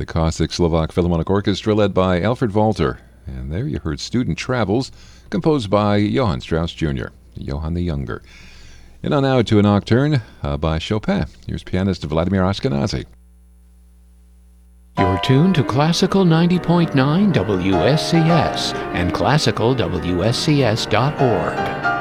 the Cossack Slovak Philharmonic Orchestra led by Alfred Walter. And there you heard Student Travels, composed by Johann Strauss Jr., Johann the Younger. And on now to a nocturne by Chopin. Here's pianist Vladimir Ashkenazy. You're tuned to Classical 90.9 WSCS and classicalwscs.org.